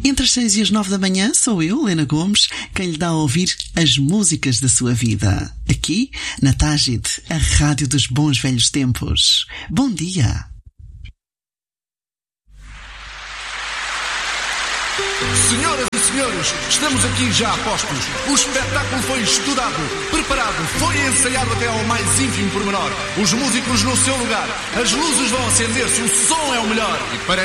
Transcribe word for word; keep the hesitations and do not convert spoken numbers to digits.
Entre as seis e as nove da manhã, sou eu, Lena Gomes, quem lhe dá a ouvir as músicas da sua vida. Aqui, na Tágide, a rádio dos bons velhos tempos. Bom dia! Senhoras e senhores, estamos aqui já a postos. O espetáculo foi estudado, preparado, foi ensaiado até ao mais ínfimo pormenor. Os músicos no seu lugar, as luzes vão acender-se, o som é o melhor. E para